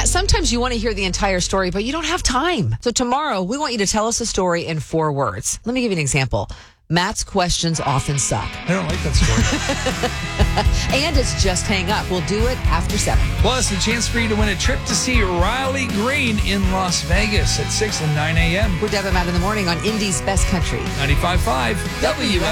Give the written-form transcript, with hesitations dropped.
Matt, sometimes you want to hear the entire story, but you don't have time. So tomorrow, we want you to tell us a story in 4 words. Let me give you an example. Matt's questions often suck. I don't like that story. And it's just hang up. We'll do it after 7. Plus, a chance for you to win a trip to see Riley Green in Las Vegas at 6 and 9 a.m. We're Deb and Matt in the morning on Indy's Best Country. 95.5 WFLZ.